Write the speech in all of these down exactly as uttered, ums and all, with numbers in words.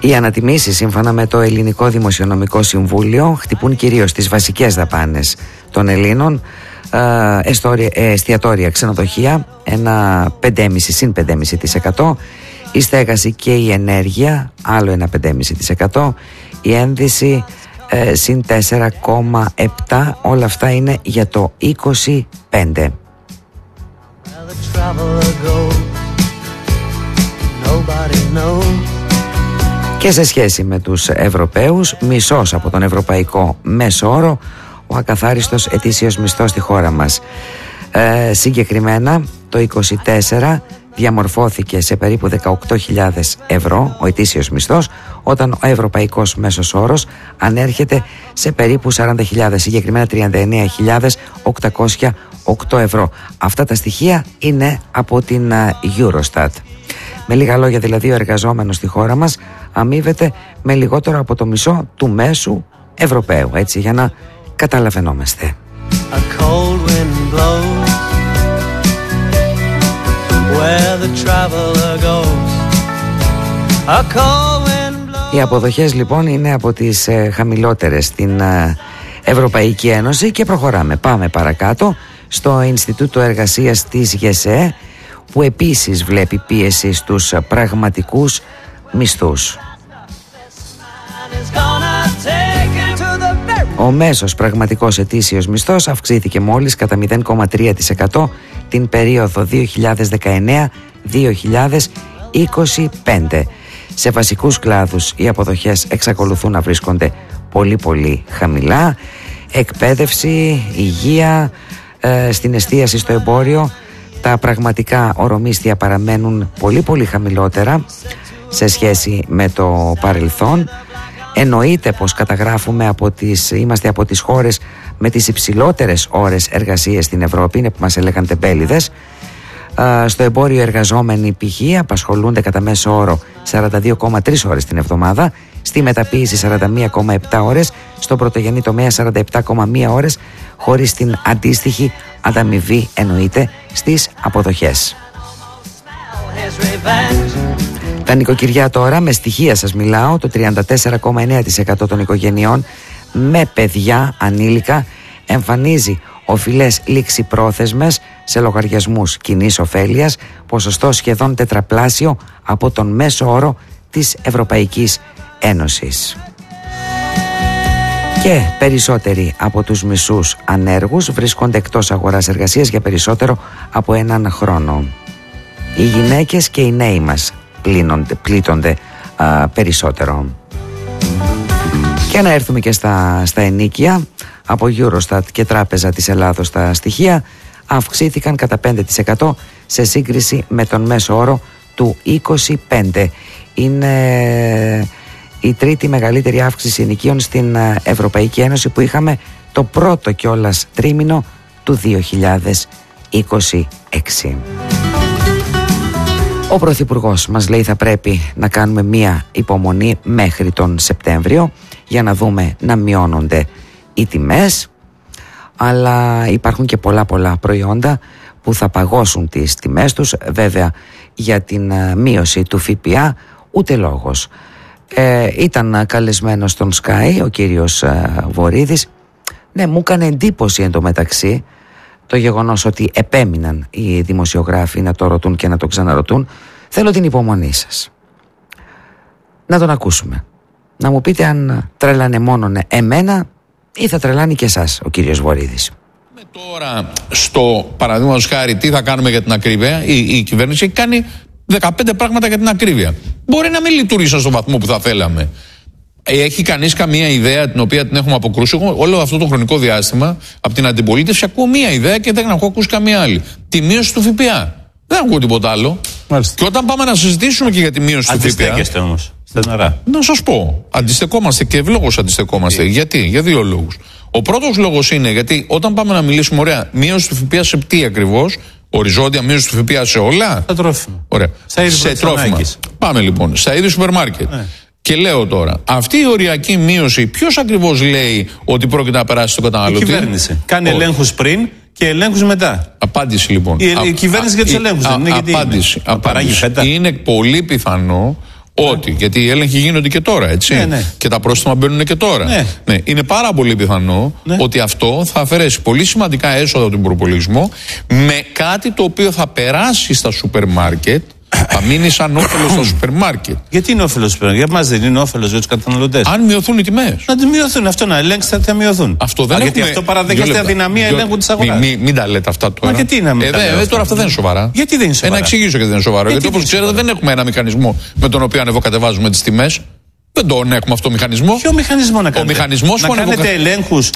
Οι ανατιμήσεις, σύμφωνα με το Ελληνικό Δημοσιονομικό Συμβούλιο, χτυπούν κυρίως τις βασικές δαπάνες των Ελλήνων. Εστιατόρια, ξενοδοχεία, ένα πέντε κόμμα πέντε συν πέντε κόμμα πέντε τοις εκατό. Η στέγαση και η ενέργεια, άλλο ένα πέντε κόμμα πέντε τοις εκατό. Η ένδυση ε, συν τέσσερα κόμμα επτά τοις εκατό. Όλα αυτά είναι για το είκοσι πέντε. Και σε σχέση με τους Ευρωπαίους, μισός από τον ευρωπαϊκό μέσο όρο ο ακαθάριστος ετήσιος μισθός στη χώρα μας. Ε, συγκεκριμένα το είκοσι τέσσερα διαμορφώθηκε σε περίπου δεκαοκτώ χιλιάδες ευρώ ο ετήσιος μισθός, όταν ο ευρωπαϊκός μέσος όρος ανέρχεται σε περίπου σαράντα χιλιάδες, συγκεκριμένα τριάντα εννέα χιλιάδες οκτακόσια οκτώ ευρώ. Αυτά τα στοιχεία είναι από την Eurostat. Με λίγα λόγια, δηλαδή, ο εργαζόμενος στη χώρα μας αμείβεται με λιγότερο από το μισό του μέσου Ευρωπαίου, έτσι, για να καταλαβαίνόμαστε. Οι αποδοχές λοιπόν είναι από τις ε, χαμηλότερες στην ε, Ευρωπαϊκή Ένωση και προχωράμε. Πάμε παρακάτω στο Ινστιτούτο Εργασίας της ΓΕΣΕ, που επίσης βλέπει πίεση στους πραγματικούς μισθούς. Ο μέσος πραγματικός ετήσιος μισθός αυξήθηκε μόλις κατά μηδέν κόμμα τρία τοις εκατό την περίοδο δύο χιλιάδες δεκαεννέα με δύο χιλιάδες είκοσι πέντε. Σε βασικούς κλάδους οι αποδοχές εξακολουθούν να βρίσκονται πολύ πολύ χαμηλά. Εκπαίδευση, υγεία, ε, στην εστίαση, στο εμπόριο, τα πραγματικά ορομίσθια παραμένουν πολύ πολύ χαμηλότερα σε σχέση με το παρελθόν. Εννοείται πως καταγράφουμε από τις, είμαστε από τις χώρες με τις υψηλότερες ώρες εργασίας στην Ευρώπη, είναι που μας έλεγαν τεμπέληδες. Στο εμπόριο, οι εργαζόμενοι π.χ. απασχολούνται κατά μέσο όρο σαράντα δύο κόμμα τρεις ώρες την εβδομάδα, στη μεταποίηση σαράντα μία κόμμα επτά ώρες, στο πρωτογενή τομέα σαράντα επτά κόμμα μία ώρες, χωρίς την αντίστοιχη ανταμοιβή, εννοείται, στις αποδοχές. Τα νοικοκυριά τώρα, με στοιχεία σας μιλάω, το τριάντα τέσσερα κόμμα εννέα τοις εκατό των οικογενειών με παιδιά ανήλικα εμφανίζει οφειλές ληξιπρόθεσμες σε λογαριασμούς κοινής ωφέλειας, ποσοστό σχεδόν τετραπλάσιο από τον μέσο όρο της Ευρωπαϊκής Ένωσης. Και περισσότεροι από τους μισούς ανέργους βρίσκονται εκτός αγοράς εργασίας για περισσότερο από έναν χρόνο. Οι γυναίκες και οι νέοι μας πλήνονται, πλήττονται α, περισσότερο. Και να έρθουμε και στα, στα ενίκια. Από Eurostat και Τράπεζα της Ελλάδος τα στοιχεία αυξήθηκαν κατά πέντε τοις εκατό σε σύγκριση με τον μέσο όρο του είκοσι πέντε. Είναι η τρίτη μεγαλύτερη αύξηση ενοικίων στην Ευρωπαϊκή Ένωση που είχαμε το πρώτο κιόλας τρίμηνο του δύο χιλιάδες είκοσι έξι. Ο Πρωθυπουργός μας λέει θα πρέπει να κάνουμε μία υπομονή μέχρι τον Σεπτέμβριο για να δούμε να μειώνονται οι τιμές, αλλά υπάρχουν και πολλά πολλά προϊόντα που θα παγώσουν τις τιμές τους. Βέβαια, για την μείωση του ΦΠΑ ούτε λόγος. Ε, ήταν καλεσμένος στον Sky ο κύριος ε, Βορίδης. Ναι, μου έκανε εντύπωση εντωμεταξύ το γεγονός ότι επέμειναν οι δημοσιογράφοι να το ρωτούν και να το ξαναρωτούν. Θέλω την υπομονή σας. Να τον ακούσουμε. Να μου πείτε αν τρέλανε μόνον εμένα ή θα τρελάνει και εσάς ο κύριος Βορίδης. Τώρα, στο παραδείγματος χάρη, τι θα κάνουμε για την ακρίβεια, η, η κυβέρνηση έχει κάνει δεκαπέντε πράγματα για την ακρίβεια. Μπορεί να μην λειτουργήσει στον βαθμό που θα θέλαμε. Έχει κανείς καμία ιδέα την οποία την έχουμε αποκρούσει? Εγώ όλο αυτό το χρονικό διάστημα από την αντιπολίτευση ακούω μία ιδέα και δεν έχω ακούσει καμία άλλη. Τη μείωση του ΦΠΑ. Δεν ακούω τίποτα άλλο. Μάλιστα. Και όταν πάμε να συζητήσουμε και για τη μείωση του ΦΠΑ. Αντιστέκεστε όμως. Στεναρά. Να σας πω. Αντιστεκόμαστε και ευλόγως αντιστεκόμαστε. Yeah. Γιατί? Για δύο λόγους. Ο πρώτος λόγος είναι γιατί όταν πάμε να μιλήσουμε, ωραία, μείωση του ΦΠΑ σε τι ακριβώς? Οριζόντια μείωση του ΦΠΑ σε όλα? Στα τρόφιμα. Ωραία. Στα είδη σε τρόφιμα. Πάμε λοιπόν. Στα είδη σούπερ μάρκετ. Yeah. Και λέω τώρα, αυτή η οριακή μείωση, ποιος ακριβώς λέει ότι πρόκειται να περάσει στον καταναλωτή? Η κυβέρνηση. Κάνει ελέγχους πριν και ελέγχους μετά. Απάντηση λοιπόν. Η, η κυβέρνηση για τους ελέγχους δεν είναι? Απάντηση. απάντηση. Είναι πολύ πιθανό Ότι, γιατί οι έλεγχοι γίνονται και τώρα, έτσι. Ναι, ναι. Και τα πρόστιμα μπαίνουν και τώρα. Ναι. Ναι. Είναι πάρα πολύ πιθανό ναι. ότι αυτό θα αφαιρέσει πολύ σημαντικά έσοδα από τον προπολογισμό με κάτι το οποίο θα περάσει στα σούπερ μάρκετ. Θα μείνει σαν όφελο στα σούπερ μάρκετ. Γιατί είναι όφελο πέρα, για μας δεν είναι όφελο για τους καταναλωτές. Αν μειωθούν οι τιμές. Να τις μειωθούν, αυτό να ελέγξετε θα μειωθούν. Αυτό δεν Α, έχουμε... Γιατί αυτό παραδέχεστε αδυναμία Δυο... ελέγχου της αγοράς. Μην, μην, μην τα λέτε αυτά τώρα. Μα γιατί να μην ε, τα δε, λέω δε, τώρα αυτά δεν είναι σοβαρά. Γιατί δεν είναι σοβαρά. Ε, να εξηγήσω γιατί δεν είναι σοβαρό. Γιατί, γιατί όπως ξέρετε δεν έχουμε ένα μηχανισμό με τον οποίο ανεβοκατεβάζουμε τις τιμές. Δεν τον έχουμε αυτό το μηχανισμό. Ποιο μηχανισμό να κάνετε? Ο μηχανισμός να που κάνετε ανεβοκα... ελέγχους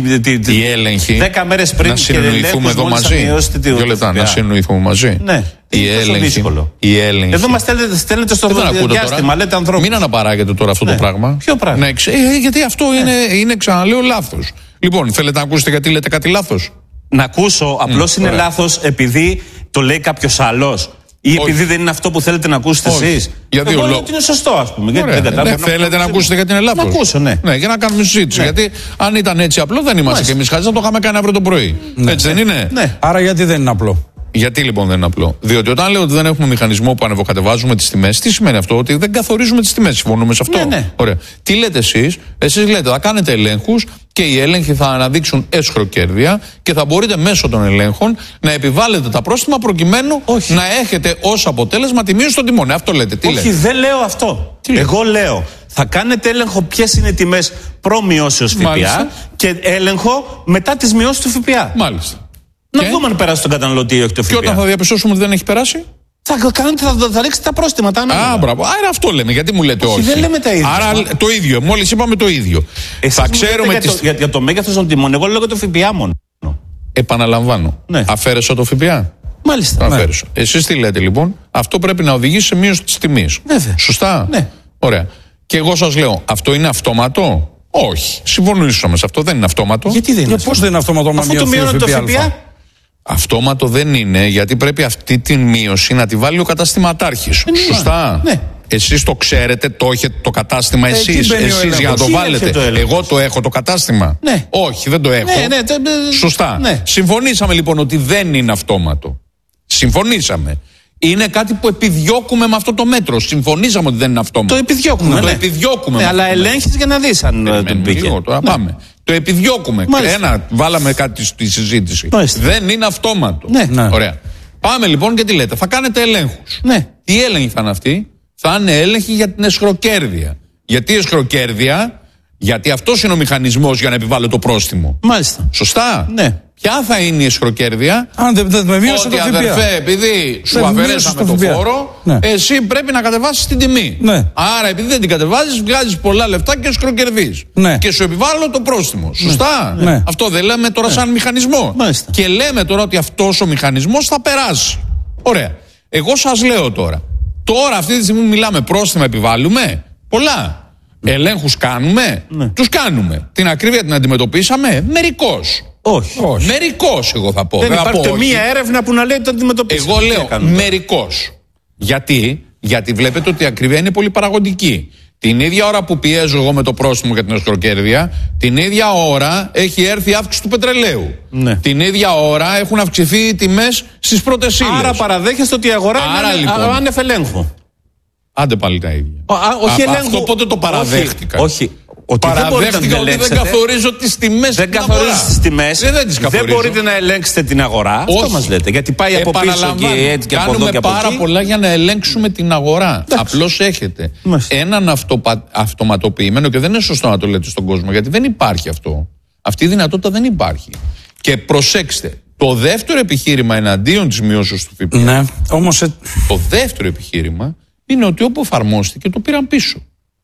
οι έλεγχοι. δέκα μέρες πριν να συνοηθούμε εδώ μαζί. Δύο λεπτά να συνοηθούμε μαζί. Ναι. Οι έλεγχοι. Οι έλεγχοι. Εδώ μας στέλνετε, στέλνετε στο διάστημα, λέτε ανθρώπους. Μην αναπαράγετε τώρα αυτό ναι. το πράγμα. Ποιο πράγμα? Ναι, ε, γιατί αυτό ναι. είναι, είναι, ξαναλέω, λάθος. Λοιπόν, θέλετε να ακούσετε γιατί λέτε κάτι λάθος? Να ακούσω, απλώς mm, είναι λάθος επειδή το λέει κάποιος άλλος. Ή όχι. Επειδή δεν είναι αυτό που θέλετε να ακούσετε εσείς. Γιατί εγώ λέω ότι είναι σωστό, ας πούμε. Ωραία, γιατί δεν ναι, θέλετε να ακούσετε γιατί είναι λάθος. Να ακούσω, ναι. ναι. Για να κάνουμε συζήτηση. Ναι. Γιατί αν ήταν έτσι απλό δεν είμαστε κι εμείς χαζοί, θα το είχαμε κάνει αύριο το πρωί. Ναι. Έτσι δεν είναι? Ναι. Άρα γιατί δεν είναι απλό? Γιατί λοιπόν δεν είναι απλό? Διότι όταν λέω ότι δεν έχουμε μηχανισμό που ανεβοκατεβάζουμε τις τιμές, τι σημαίνει αυτό? Ότι δεν καθορίζουμε τις τιμές. Συμφωνούμε σε αυτό? Ναι, ναι. Ωραία. Τι λέτε εσείς? Εσείς λέτε θα κάνετε ελέγχους και οι έλεγχοι θα αναδείξουν έσχροκέρδεια και θα μπορείτε μέσω των ελέγχων να επιβάλλετε τα πρόστιμα προκειμένου όχι. να έχετε ως αποτέλεσμα τη μείωση των τιμών. Αυτό λέτε. Τι όχι, λέτε? δεν λέω αυτό. Τι Εγώ λέω θα κάνετε έλεγχο ποιες είναι οι τιμές προ-μειώσεως ΦΠΑ και έλεγχο μετά τις μειώσεις του ΦΠΑ. Μάλιστα. Να και... δούμε αν περάσει τον καταναλωτή ή όχι το ΦΠΑ. Και όταν θα διαπιστώσουμε ότι δεν έχει περάσει, θα, κάνετε, θα, θα ρίξετε τα πρόστιμα. Τα Α, μπράβο. Άρα αυτό λέμε. Γιατί μου λέτε όχι? όχι. Δεν λέμε τα ίδια. Άρα το ίδιο. Μόλις είπαμε το ίδιο. Εσείς θα ξέρουμε για, τις... το, για, για το μέγεθος των τιμών. Εγώ λέω για το ΦΠΑ μόνο. Επαναλαμβάνω. Ναι. Αφαίρεσα το ΦΠΑ. Μάλιστα. Ναι. Εσείς τι λέτε λοιπόν? Αυτό πρέπει να οδηγήσει σε μείωση της τιμής. Βέβαια. Σωστά. Ναι. Ωραία. Και εγώ σας λέω, αυτό είναι αυτόματο? Όχι. Συμφωνήσαμε σε αυτό. Δεν είναι αυτόματο. Γιατί δεν είναι? Πώς δεν είναι αυτόματο? Αφού το μειώνει το ΦΠΑ. Αυτόματο δεν είναι, γιατί πρέπει αυτή τη μείωση να τη βάλει ο καταστηματάρχης. Ναι, σωστά. Ναι. Εσείς το ξέρετε, το έχετε το κατάστημα εσείς, ε, εσείς για να το βάλετε. Το Εγώ το έχω το κατάστημα. Ναι. Όχι, δεν το έχω. Ναι, ναι, το... Σωστά. Ναι. Συμφωνήσαμε λοιπόν ότι δεν είναι αυτόματο. Συμφωνήσαμε. Είναι κάτι που επιδιώκουμε με αυτό το μέτρο. Συμφωνήσαμε ότι δεν είναι αυτόματο. Το επιδιώκουμε. Ναι. Το επιδιώκουμε. Ναι, αλλά ελέγχεις για να δεις αν τον πήγε. Λίγο, τώρα ναι. πάμε. Το επιδιώκουμε. Μάλιστα. Ένα, βάλαμε κάτι στη συζήτηση. Μάλιστα. Δεν είναι αυτόματο. Ναι. Ναι. Ωραία. Πάμε λοιπόν και τι λέτε. Θα κάνετε ελέγχους. Ναι. Τι έλεγχοι θα είναι αυτοί? Θα είναι έλεγχοι για την εσχροκέρδεια. Γιατί εσχροκέρδεια? Γιατί αυτός είναι ο μηχανισμός για να επιβάλλω το πρόστιμο. Μάλιστα. Σωστά. Ναι. Ποια θα είναι η εσχροκέρδεια? Αν δεν δε, με μείωσε το ΦΠΑ. Ότι αδερφέ, επειδή σου αφαιρέσαμε το, το φόρο, ναι. εσύ πρέπει να κατεβάσεις την τιμή. Ναι. Άρα, επειδή δεν την κατεβάζεις, βγάζεις πολλά λεφτά και εσχροκερδείς. Ναι. Και σου επιβάλλω το πρόστιμο. Ναι. Σωστά. Ναι. Αυτό δεν λέμε τώρα ναι. σαν μηχανισμό. Μάλιστα. Και λέμε τώρα ότι αυτός ο μηχανισμός θα περάσει. Ωραία. Εγώ σας λέω τώρα. Τώρα, αυτή τη στιγμή μιλάμε, πρόστιμα επιβάλλουμε. Πολλά. Ελέγχους κάνουμε. Ναι. Τους κάνουμε. Την ακρίβεια την αντιμετωπίσαμε μερικώς. Όχι. όχι. Μερικώς, εγώ θα πω. Δεν θα υπάρχει πω, μία έρευνα που να λέει ότι το αντιμετωπίσαμε. Εγώ λέω μερικώς. Γιατί? Γιατί βλέπετε ότι η ακρίβεια είναι πολύ παραγωγική. Την ίδια ώρα που πιέζω εγώ με το πρόστιμο για την εσχροκέρδεια, την ίδια ώρα έχει έρθει η αύξηση του πετρελαίου. Ναι. Την ίδια ώρα έχουν αυξηθεί οι τιμές στις πρώτες ύλες. Άρα παραδέχεστε ότι η αγορά Άρα, είναι λοιπόν, άνευ ελέγχου. Άντε πάλι τα ίδια. Α, όχι Α, ελέγχου. Αυτό πότε το παραδέχτηκα? Όχι. όχι. Ότι παραδέχτηκα ότι δεν καθορίζω τις τιμές. Δεν καθορίζεις τις τιμές. Δεν, δεν τις καθορίζω. Δεν μπορείτε να ελέγξετε την αγορά. Όχι. Αυτό μας λέτε. Γιατί πάει από πίσω και έτσι και από εδώ και από εκεί. Κάνουμε πάρα πολλά για να ελέγξουμε την αγορά. Απλώς έχετε Μάλιστα. έναν αυτοπα... αυτοματοποιημένο, και δεν είναι σωστό να το λέτε στον κόσμο, γιατί δεν υπάρχει αυτό. Αυτή η δυνατότητα δεν υπάρχει. Και προσέξτε, το δεύτερο επιχείρημα εναντίον της μειώσεως του ΦΠΑ. Ναι, όμως... Το δεύτερο επιχείρημα είναι ότι όπου εφαρμόστηκε το πήραν πίσω.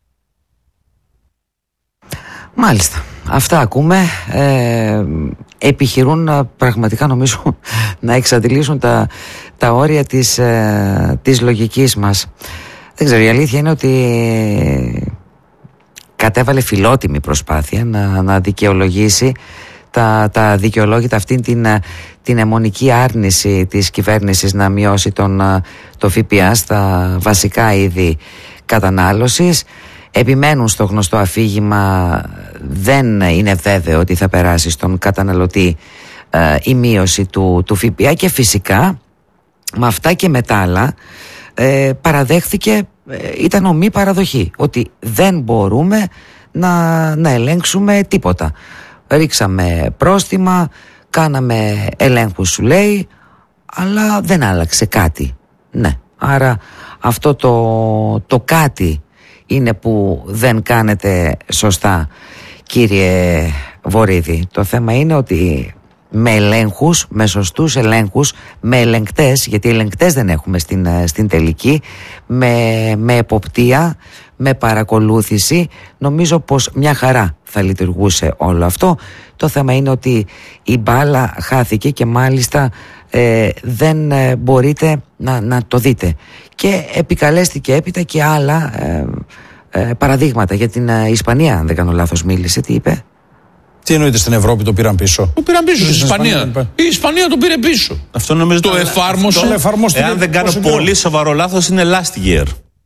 Μάλιστα. Αυτά ακούμε. Ε, επιχειρούν πραγματικά, νομίζω, να εξαντλήσουν τα, τα όρια της, ε, της λογικής μας. Δεν ξέρω, η αλήθεια είναι ότι κατέβαλε φιλότιμη προσπάθεια να, να δικαιολογήσει τα, τα δικαιολόγητα αυτήν την, την αιμονική άρνηση της κυβέρνησης να μειώσει τον, το ΦΠΑ στα βασικά είδη κατανάλωσης. Επιμένουν στο γνωστό αφήγημα, δεν είναι βέβαιο ότι θα περάσει στον καταναλωτή ε, η μείωση του, του ΦΠΑ, και φυσικά με αυτά και με τα άλλα ε, παραδέχθηκε ήταν ομή παραδοχή ότι δεν μπορούμε να, να ελέγξουμε τίποτα. Ρίξαμε πρόστιμα, κάναμε ελέγχους, σου λέει, αλλά δεν άλλαξε κάτι. Ναι, άρα αυτό το, το κάτι είναι που δεν κάνετε σωστά, κύριε Βορίδη. Το θέμα είναι ότι με ελέγχους, με σωστούς ελέγχους, με ελεγκτές, γιατί ελεγκτές δεν έχουμε στην, στην τελική, με, με εποπτεία, με παρακολούθηση, νομίζω πως μια χαρά θα λειτουργούσε όλο αυτό. Το θέμα είναι ότι η μπάλα χάθηκε και μάλιστα ε, δεν ε, μπορείτε να, να το δείτε. Και επικαλέστηκε έπειτα και άλλα ε, ε, παραδείγματα για την ε, Ισπανία, αν δεν κάνω λάθος μίλησε. Τι είπε? Τι εννοείται, στην Ευρώπη το πήραν πίσω? Το πήραν πίσω στην Ισπανία. Ισπανία. Η Ισπανία το πήρε πίσω. Αυτό νομίζω το εφάρμοσε. Το εφάρμοσε. Εάν δεν κάνω πολύ σοβαρό λάθος, είναι last year.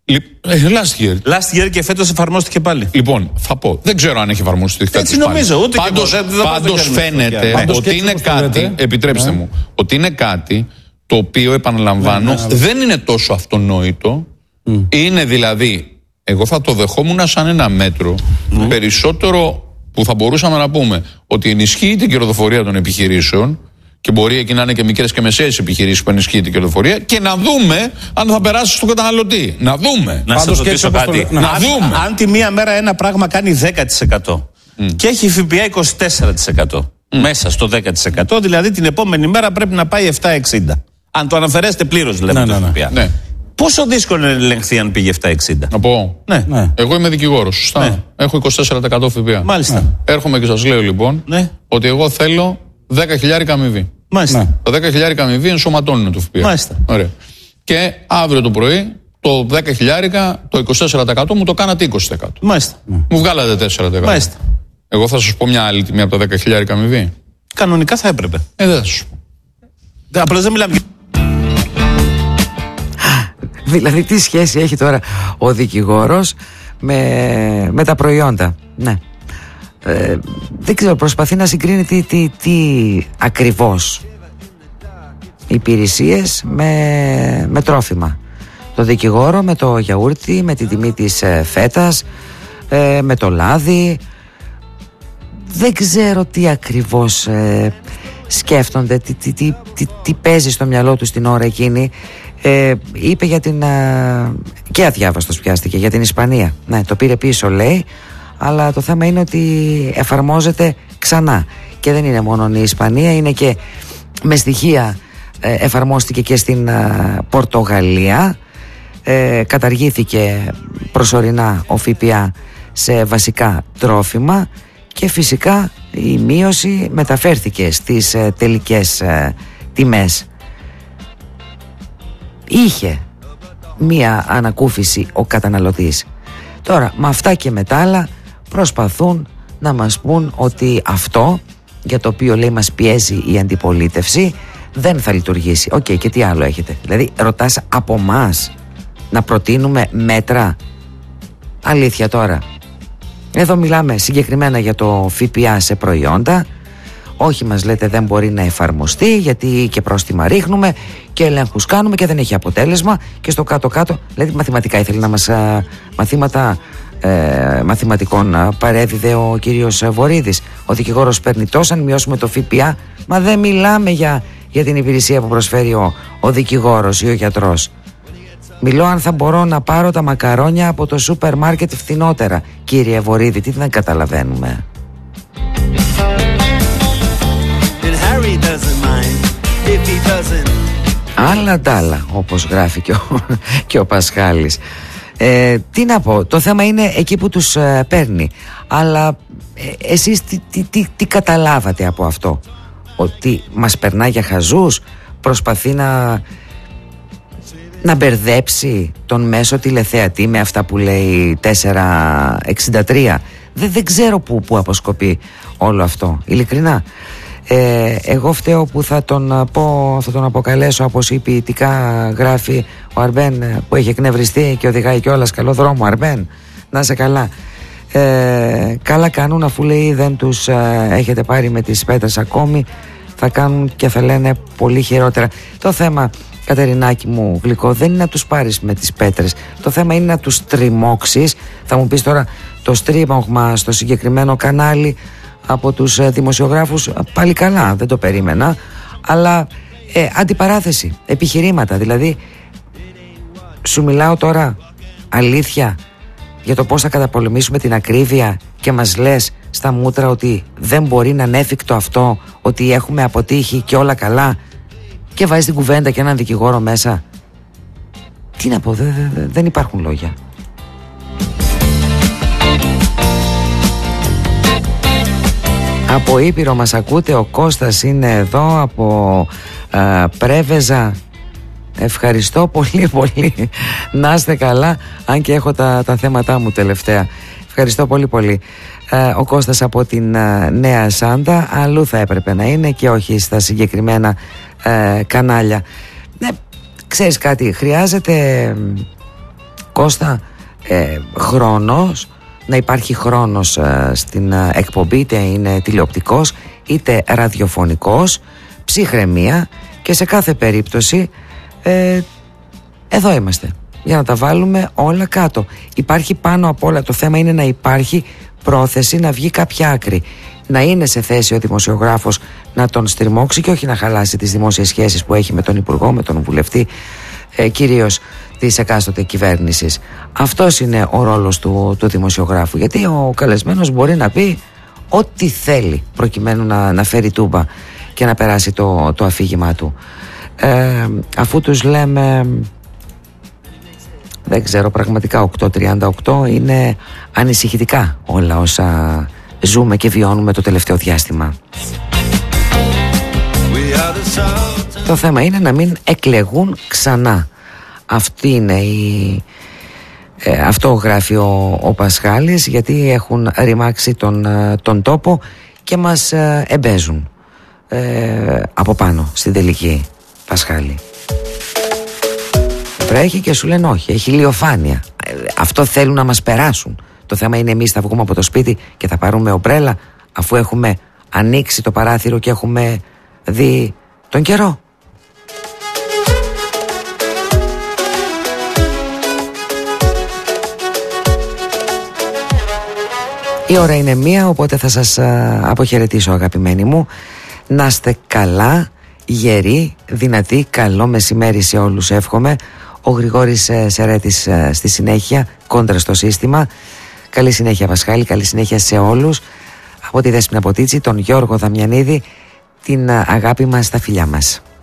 Last year. Last year και φέτος εφαρμόστηκε πάλι. Λοιπόν, θα πω. Δεν ξέρω αν έχει εφαρμοστεί φέτος. Έτσι νομίζω. Ούτε πάντως, και εγώ. Πάντως φαίνεται πάντως ότι είναι κάτι. Λέτε. Επιτρέψτε ναι. μου. Ότι είναι κάτι το οποίο, επαναλαμβάνω, ναι, ναι, δεν είναι τόσο αυτονόητο. Mm. Είναι δηλαδή, εγώ θα το δεχόμουν σαν ένα μέτρο mm. περισσότερο που θα μπορούσαμε να πούμε ότι ενισχύει την κερδοφορία των επιχειρήσεων. Και μπορεί εκεί να είναι και μικρές και μεσαίες επιχειρήσεις που ενισχύει την κερδοφορία και να δούμε αν θα περάσει στον καταναλωτή. Να δούμε. Να σας ρωτήσω κάτι. Το... Να αν, δούμε. Αν τη μία μέρα ένα πράγμα κάνει δέκα τοις εκατό mm. και έχει ΦΠΑ είκοσι τέσσερα τοις εκατό mm. μέσα στο δέκα τοις εκατό, δηλαδή την επόμενη μέρα πρέπει να πάει επτά εξήντα. Αν το αναφερέσετε πλήρως, λέμε ναι, το ναι, ΦΠΑ. Ναι. Πόσο δύσκολο είναι να ελεγχθεί αν πήγε επτά εξήντα? Να πω. Ναι. Ναι. Εγώ είμαι δικηγόρος. Σωστά. Ναι. Έχω είκοσι τέσσερα τοις εκατό ΦΠΑ. Μάλιστα. Ναι. Έρχομαι και σας λέω λοιπόν ναι. ότι εγώ θέλω δέκα χιλιάρικα αμοιβή. Μάλιστα. Ναι. Τα δέκα χιλιάρικα αμοιβή ενσωματώνουν το ΦΠΑ. Μάλιστα. Ωραία. Και αύριο το πρωί το δέκα χιλιάρικα, το είκοσι τέσσερα τοις εκατό μου το κάνατε είκοσι τοις εκατό. Μάλιστα. Μου βγάλατε τέσσερα τοις εκατό. Μάλιστα. Εγώ θα σας πω μια άλλη τιμή από τα δέκα χιλιάρικα αμοιβή. Κανονικά θα έπρεπε. Ε, δεν θα σας πω. Απλώς δεν μιλάμε. Δηλαδή τι σχέση έχει τώρα ο δικηγόρος με, με τα προϊόντα? Ναι. Ε, δεν ξέρω, προσπαθεί να συγκρίνει τι, τι, τι ακριβώς υπηρεσίες με, με τρόφιμα. Το δικηγόρο με το γιαούρτι, με την τιμή της ε, φέτας, ε, με το λάδι. Δεν ξέρω τι ακριβώς ε, σκέφτονται, τι, τι, τι, τι, τι παίζει στο μυαλό του την ώρα εκείνη. Ε, είπε για την ε, και αδιάβαστος πιάστηκε για την Ισπανία. Ναι, το πήρε πίσω λέει, αλλά το θέμα είναι ότι εφαρμόζεται ξανά και δεν είναι μόνο η Ισπανία, είναι και με στοιχεία ε, εφαρμόστηκε και στην ε, Πορτογαλία. ε, καταργήθηκε προσωρινά ο ΦΠΑ σε βασικά τρόφιμα και φυσικά η μείωση μεταφέρθηκε στις ε, τελικές ε, τιμές. Είχε μία ανακούφιση ο καταναλωτής. Τώρα με αυτά και με τα άλλα προσπαθούν να μας πούν ότι αυτό για το οποίο λέει μας πιέζει η αντιπολίτευση δεν θα λειτουργήσει. Οκ, okay, και τι άλλο έχετε? Δηλαδή ρωτάς από μας να προτείνουμε μέτρα? Αλήθεια τώρα? Εδώ μιλάμε συγκεκριμένα για το ΦΠΑ σε προϊόντα. Όχι, μας λέτε δεν μπορεί να εφαρμοστεί γιατί και πρόστιμα ρίχνουμε και ελέγχους κάνουμε και δεν έχει αποτέλεσμα, και στο κάτω-κάτω, δηλαδή μαθηματικά ήθελε να μας α, μαθήματα ε, μαθηματικών α, παρέδιδε ο κύριος Βορίδης. Ο δικηγόρος παίρνει τόσα, αν μειώσουμε το ΦΠΑ, μα δεν μιλάμε για, για την υπηρεσία που προσφέρει ο, ο δικηγόρος ή ο γιατρός. Μιλώ αν θα μπορώ να πάρω τα μακαρόνια από το σούπερ μάρκετ φθηνότερα. Κύριε Βορίδη, τι δεν καταλαβαίνουμε? Άλλα τ' άλλα, όπως γράφει και ο, και ο Πασχάλης. ε, Τι να πω, το θέμα είναι εκεί που τους ε, παίρνει. Αλλά ε, εσείς τι, τι, τι, τι καταλάβατε από αυτό? Ότι μας περνά για χαζούς? Προσπαθεί να να μπερδέψει τον μέσο τηλεθεατή με αυτά που λέει τετρακόσια εξήντα τρία? Δεν, δεν ξέρω που, που αποσκοπεί όλο αυτό, ειλικρινά. Ε, εγώ φταίω που θα τον, πω, θα τον αποκαλέσω αποσυπητικά, γράφει ο Αρμπέν, που έχει εκνευριστεί και οδηγάει κιόλας. Καλό δρόμο Αρμπέν, να είσαι καλά. ε, Καλά κάνουν, αφού λέει δεν τους ε, έχετε πάρει με τις πέτρες ακόμη, θα κάνουν και θα λένε πολύ χειρότερα. Το θέμα Κατερινάκη μου γλυκό, δεν είναι να τους πάρεις με τις πέτρες. Το θέμα είναι να τους τριμώξεις. Θα μου πεις τώρα το στρίμωγμα στο συγκεκριμένο κανάλι από τους ε, δημοσιογράφους, πάλι καλά, δεν το περίμενα. Αλλά ε, αντιπαράθεση, επιχειρήματα. Δηλαδή σου μιλάω τώρα αλήθεια για το πώς θα καταπολεμήσουμε την ακρίβεια και μας λες στα μούτρα ότι δεν μπορεί να είναι εφικτό αυτό, ότι έχουμε αποτύχει και όλα καλά, και βάζεις την κουβέντα και έναν δικηγόρο μέσα. Τι να πω, δε, δε, δεν υπάρχουν λόγια. Από Ήπειρο μας ακούτε, ο Κώστας είναι εδώ, από α, Πρέβεζα. Ευχαριστώ πολύ πολύ. Να είστε καλά, αν και έχω τα, τα θέματά μου τελευταία. Ευχαριστώ πολύ πολύ. ε, Ο Κώστας από την ε, Νέα Σάντα. Αλλού θα έπρεπε να είναι και όχι στα συγκεκριμένα ε, κανάλια. Ναι, ξέρεις κάτι, χρειάζεται, Κώστα, ε, χρόνος, να υπάρχει χρόνος ε, στην ε, εκπομπή, είτε είναι τηλεοπτικός είτε ραδιοφωνικός, ψυχραιμία, και σε κάθε περίπτωση ε, εδώ είμαστε για να τα βάλουμε όλα κάτω. Υπάρχει πάνω απ' όλα, το θέμα είναι να υπάρχει πρόθεση να βγει κάποια άκρη, να είναι σε θέση ο δημοσιογράφος να τον στριμώξει και όχι να χαλάσει τις δημόσιες σχέσεις που έχει με τον υπουργό, με τον βουλευτή, ε, κυρίως της εκάστοτε κυβέρνησης. Αυτός είναι ο ρόλος του, του δημοσιογράφου, γιατί ο καλεσμένος μπορεί να πει ό,τι θέλει προκειμένου να, να φέρει τούμπα και να περάσει το, το αφήγημά του. Ε, αφού τους λέμε, δεν ξέρω, πραγματικά οκτώ τριάντα οκτώ, είναι ανησυχητικά όλα όσα ζούμε και βιώνουμε το τελευταίο διάστημα. Το θέμα είναι να μην εκλεγούν ξανά. Αυτή είναι η... Ε, αυτό γράφει ο, ο Πασχάλης, γιατί έχουν ρημάξει τον, τον τόπο και μας ε, εμπέζουν ε, από πάνω στην τελική, Πασχάλη. Βρέχει και σου λένε όχι, έχει ηλιοφάνεια. ε, Αυτό θέλουν να μας περάσουν. Το θέμα είναι εμείς θα βγούμε από το σπίτι και θα πάρουμε ομπρέλα, αφού έχουμε ανοίξει το παράθυρο και έχουμε δει τον καιρό. Η ώρα είναι μία, οπότε θα σας α, αποχαιρετήσω, αγαπημένοι μου. Να είστε καλά, γεροί, δυνατοί. Καλό μεσημέρι σε όλους εύχομαι. Ο Γρηγόρης ε, Σερέτης ε, στη συνέχεια, κόντρα στο σύστημα. Καλή συνέχεια, Πασχάλη, καλή συνέχεια σε όλους. Από τη Δέσποινα Ποτίτσι, τον Γιώργο Δαμιανίδη, την α, αγάπη μας, τα φιλιά μας.